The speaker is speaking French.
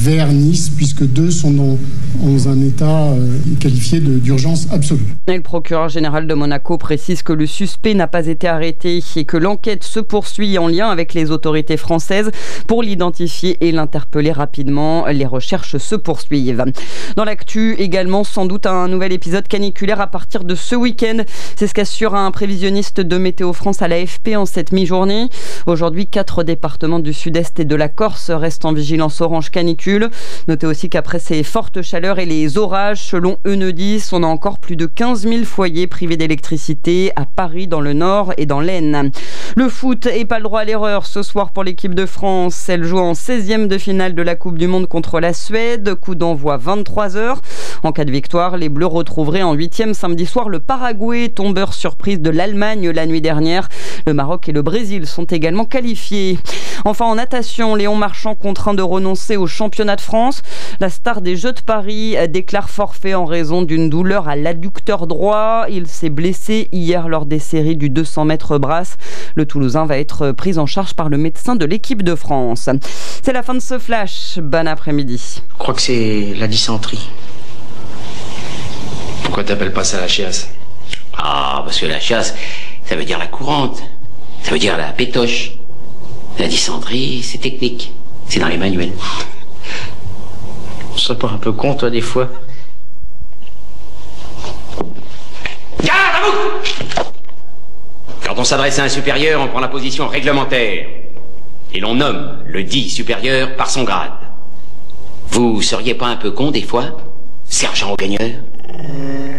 vers Nice, puisque 2 sont dans un état qualifié d'urgence absolue. Et le procureur général de Monaco précise que le suspect n'a pas été arrêté et que l'enquête se poursuit en lien avec les autorités françaises pour l'identifier et l'interpeller rapidement. Les recherches se poursuivent. Dans l'actu également, sans doute un nouvel épisode caniculaire à partir de ce week-end. C'est ce qu'assure un prévisionniste de Météo France à l'AFP en cette mi-journée. Aujourd'hui, 4 départements du sud-est et de la Corse restent en vigilance orange canicule. Notez aussi qu'après ces fortes chaleurs et les orages, selon Enedis, on a encore plus de 15 000 foyers privés d'électricité à Paris, dans le Nord et dans l'Aisne. Le foot et pas le droit à l'erreur ce soir pour l'équipe de France. Elle joue en 16e de finale de la Coupe du Monde contre la Suède. Coup d'envoi 23h. En cas de victoire, les Bleus retrouveraient en 8e samedi soir le Paraguay, tombeur surprise de l'Allemagne la nuit dernière. Le Maroc et le Brésil sont également qualifiés. Enfin, en natation, Léon Marchand contraint de renoncer au championnat de France. La star des Jeux de Paris déclare forfait en raison d'une douleur à l'adducteur droit. Il s'est blessé hier lors des séries du 200 mètres brasse. Le Toulousain va être pris en charge par le médecin de l'équipe de France. C'est la fin de ce flash. Bon après-midi. Je crois que c'est la dysenterie. Pourquoi t'appelles pas ça la chiasse? Ah, parce que la chiasse, ça veut dire la courante. Ça veut dire la pétoche. La dysenterie, c'est technique. C'est dans les manuels. Tu serais pas un peu con, toi, des fois? Garde à vous! Quand on s'adresse à un supérieur, on prend la position réglementaire. Et l'on nomme le dit supérieur par son grade. Vous seriez pas un peu con, des fois, sergent au gagneur?